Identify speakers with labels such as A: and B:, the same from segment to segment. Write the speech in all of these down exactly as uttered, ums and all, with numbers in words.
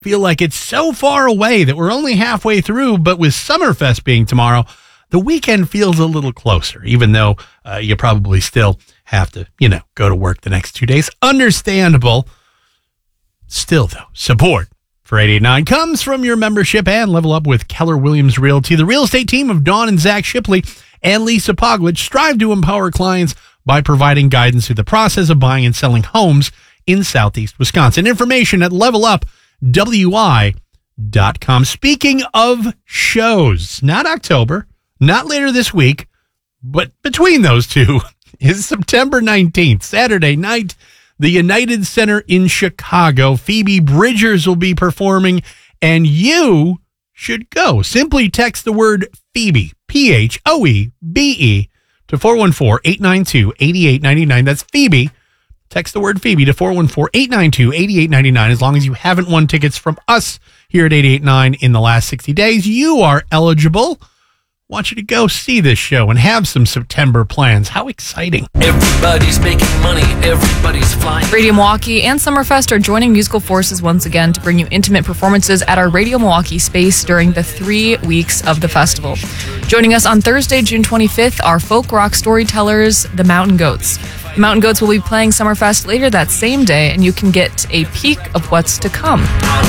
A: feel like it's so far away that we're only halfway through, but with Summerfest being tomorrow, the weekend feels a little closer, even though uh, you probably still have to, you know, go to work the next two days. Understandable. Still, though, support for eight eighty-nine comes from your membership and Level Up with Keller Williams Realty. The real estate team of Dawn and Zach Shipley and Lisa Poglich strive to empower clients by providing guidance through the process of buying and selling homes in Southeast Wisconsin. Information at level up w i dot com. Speaking of shows, not October, not later this week, but between those two is September nineteenth, Saturday night, the United Center in Chicago. Phoebe Bridgers will be performing, and you should go. Simply text the word Phoebe, P H O E B E, to four one four, eight nine two, eight eight nine nine. That's Phoebe. Text the word Phoebe to four one four, eight nine two, eight eight nine nine. As long as you haven't won tickets from us here at eight eighty-nine in the last sixty days, you are eligible. Want you to go see this show and have some September plans. How exciting.
B: Everybody's making money. Everybody's flying.
C: Radio Milwaukee and Summerfest are joining musical forces once again to bring you intimate performances at our Radio Milwaukee space during the three weeks of the festival. Joining us on Thursday, June twenty-fifth, are folk rock storytellers, the Mountain Goats. The Mountain Goats will be playing Summerfest later that same day, and you can get a peek of what's to come.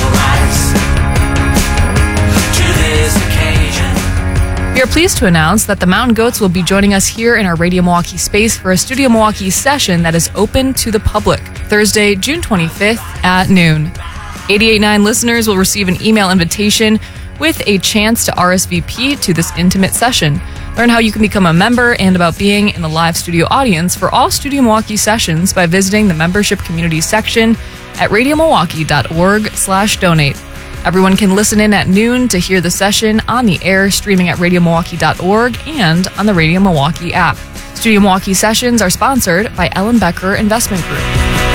C: We are pleased to announce that the Mountain Goats will be joining us here in our Radio Milwaukee space for a Studio Milwaukee session that is open to the public, Thursday, June twenty-fifth at noon. eight eighty-nine listeners will receive an email invitation with a chance to R S V P to this intimate session. Learn how you can become a member and about being in the live studio audience for all Studio Milwaukee sessions by visiting the membership community section at radiomilwaukee.org slash donate. Everyone can listen in at noon to hear the session on the air, streaming at radiomilwaukee dot org and on the Radio Milwaukee app. Studio Milwaukee sessions are sponsored by Ellen Becker Investment Group.